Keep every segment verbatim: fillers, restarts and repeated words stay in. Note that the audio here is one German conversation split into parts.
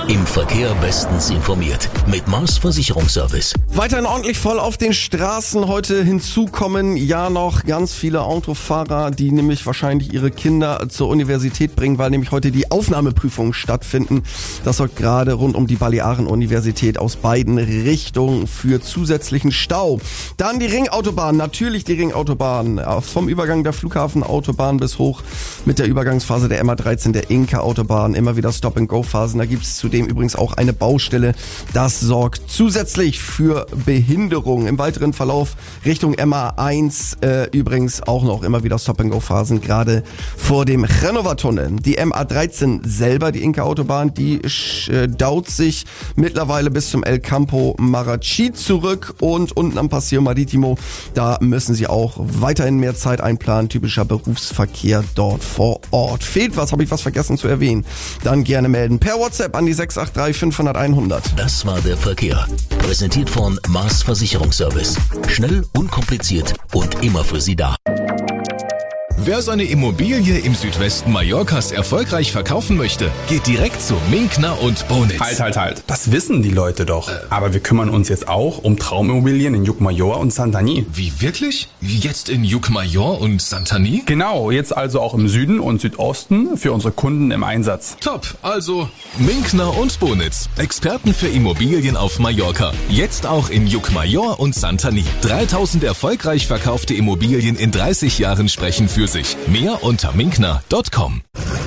Im Verkehr bestens informiert mit Mars Versicherungsservice. Weiterhin ordentlich voll auf den Straßen heute hinzukommen. Ja, noch ganz viele Autofahrer, die nämlich wahrscheinlich ihre Kinder zur Universität bringen, weil nämlich heute die Aufnahmeprüfungen stattfinden. Das sorgt gerade rund um die Balearen-Universität aus beiden Richtungen für zusätzlichen Stau. Dann die Ringautobahn, natürlich die Ringautobahn. Vom Übergang der Flughafenautobahn bis hoch mit der Übergangsphase der M A dreizehn, der Inka-Autobahn. Immer wieder Stop-and-Go-Phasen. Da gibt es zudem übrigens auch eine Baustelle. Das sorgt zusätzlich für Behinderung. Im weiteren Verlauf Richtung M A eins äh, übrigens auch noch immer wieder Stop-and-Go-Phasen, gerade vor dem Renovatunnel. Die M A dreizehn selber, die Inka-Autobahn, die äh, daut sich mittlerweile bis zum El Campo Marachi zurück und unten am Paseo Maritimo, da müssen Sie auch weiterhin mehr Zeit einplanen. Typischer Berufsverkehr dort vor Ort. Fehlt was, habe ich was vergessen zu erwähnen, dann gerne melden per WhatsApp an die sechs acht drei fünf null null hundert. Das war der Verkehr. Präsentiert von Mars Versicherungsservice. Schnell, unkompliziert und immer für Sie da. Wer seine Immobilie im Südwesten Mallorcas erfolgreich verkaufen möchte, geht direkt zu Minkner und Bonitz. Halt, halt, halt. Das wissen die Leute doch. Aber wir kümmern uns jetzt auch um Traumimmobilien in Llucmajor und Santanyí. Wie, wirklich? Jetzt in Llucmajor und Santanyí? Genau, jetzt also auch im Süden und Südosten für unsere Kunden im Einsatz. Top, also Minkner und Bonitz. Experten für Immobilien auf Mallorca. Jetzt auch in Llucmajor und Santanyí. dreitausend erfolgreich verkaufte Immobilien in dreißig Jahren sprechen für sich. Mehr unter minkner Punkt com.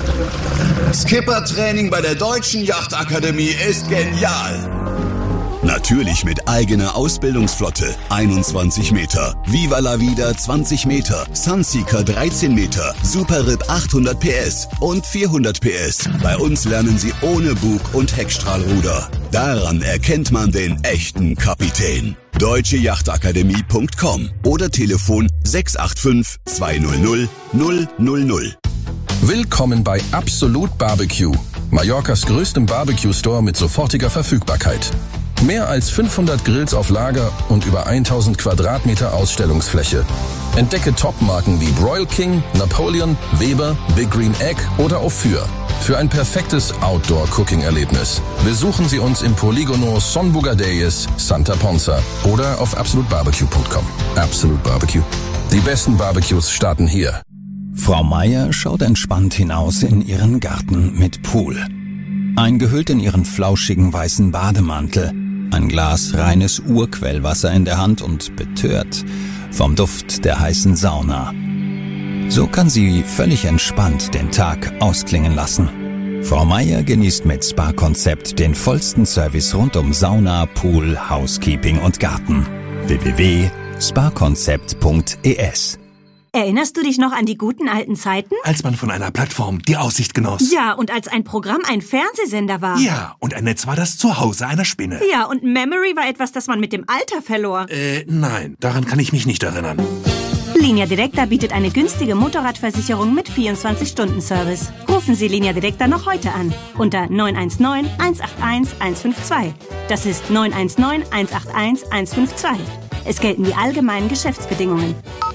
Skippertraining bei der Deutschen Yachtakademie ist genial. Natürlich mit eigener Ausbildungsflotte. einundzwanzig Meter, Viva la Vida zwanzig Meter, Sunseeker dreizehn Meter, Super-Rip achthundert P S und vierhundert P S. Bei uns lernen Sie ohne Bug- und Heckstrahlruder. Daran erkennt man den echten Kapitän. deutsche yachtakademie Punkt com oder Telefon sechs acht fünf zwei null null null null null. Willkommen bei Absolut Barbecue, Mallorcas größtem Barbecue-Store mit sofortiger Verfügbarkeit. Mehr als fünfhundert Grills auf Lager und über tausend Quadratmeter Ausstellungsfläche. Entdecke Top-Marken wie Broil King, Napoleon, Weber, Big Green Egg oder Ophir. Für ein perfektes Outdoor-Cooking-Erlebnis besuchen Sie uns im Poligono Son Bugadeyes, Santa Ponza oder auf absolut barbecue Punkt com. Absolut Barbecue. Die besten Barbecues starten hier. Frau Meier schaut entspannt hinaus in ihren Garten mit Pool. Eingehüllt in ihren flauschigen weißen Bademantel, ein Glas reines Urquellwasser in der Hand und betört vom Duft der heißen Sauna. So kann sie völlig entspannt den Tag ausklingen lassen. Frau Meier genießt mit Spa-Konzept den vollsten Service rund um Sauna, Pool, Housekeeping und Garten. w w w punkt spa konzept punkt e s. Erinnerst du dich noch an die guten alten Zeiten? Als man von einer Plattform die Aussicht genoss. Ja, und als ein Programm ein Fernsehsender war. Ja, und ein Netz war das Zuhause einer Spinne. Ja, und Memory war etwas, das man mit dem Alter verlor. Äh, nein, daran kann ich mich nicht erinnern. Linea Directa bietet eine günstige Motorradversicherung mit vierundzwanzig-Stunden-Service. Rufen Sie Linea Directa noch heute an. Unter neun eins neun eins acht eins eins fünf zwei. Das ist neun eins neun eins acht eins eins fünf zwei. Es gelten die allgemeinen Geschäftsbedingungen.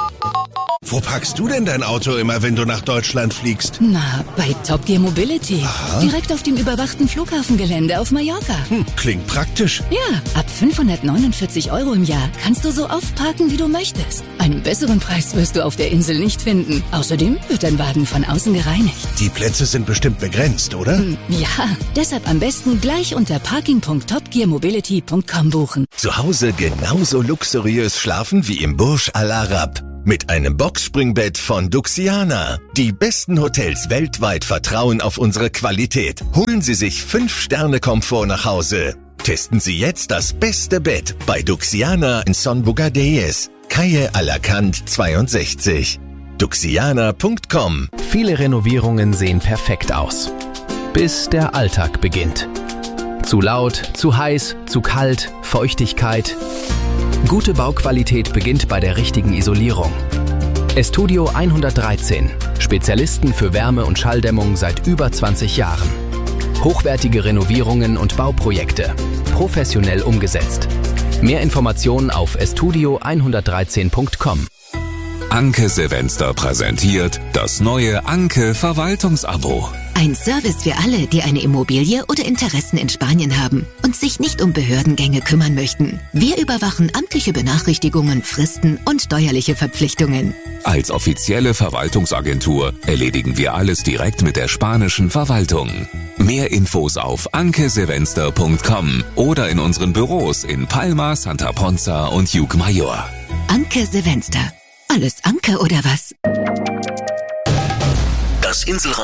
Wo packst du denn dein Auto immer, wenn du nach Deutschland fliegst? Na, bei Top Gear Mobility. Aha. Direkt auf dem überwachten Flughafengelände auf Mallorca. Hm, klingt praktisch. Ja, ab fünfhundertneunundvierzig Euro im Jahr kannst du so oft parken, wie du möchtest. Einen besseren Preis wirst du auf der Insel nicht finden. Außerdem wird dein Wagen von außen gereinigt. Die Plätze sind bestimmt begrenzt, oder? Hm, ja, deshalb am besten gleich unter parking punkt top gear mobility punkt com buchen. Zu Hause genauso luxuriös schlafen wie im Burj Al Arab. Mit einem Boxspringbett von Duxiana. Die besten Hotels weltweit vertrauen auf unsere Qualität. Holen Sie sich fünf Sterne Komfort nach Hause. Testen Sie jetzt das beste Bett bei Duxiana in Son Bugadeyes, Calle Alacant zweiundsechzig. duxiana punkt com. Viele Renovierungen sehen perfekt aus. Bis der Alltag beginnt. Zu laut, zu heiß, zu kalt, Feuchtigkeit. Gute Bauqualität beginnt bei der richtigen Isolierung. Estudio hundertdreizehn. Spezialisten für Wärme- und Schalldämmung seit über zwanzig Jahren. Hochwertige Renovierungen und Bauprojekte. Professionell umgesetzt. Mehr Informationen auf estudio hundertdreizehn punkt com. Anke Silvester präsentiert das neue Anke Verwaltungsabo. Ein Service für alle, die eine Immobilie oder Interessen in Spanien haben und sich nicht um Behördengänge kümmern möchten. Wir überwachen amtliche Benachrichtigungen, Fristen und steuerliche Verpflichtungen. Als offizielle Verwaltungsagentur erledigen wir alles direkt mit der spanischen Verwaltung. Mehr Infos auf anke silvester punkt com oder in unseren Büros in Palma, Santa Ponza und Llucmajor. Anke Silvester. Alles Anke oder was? Das Inselradio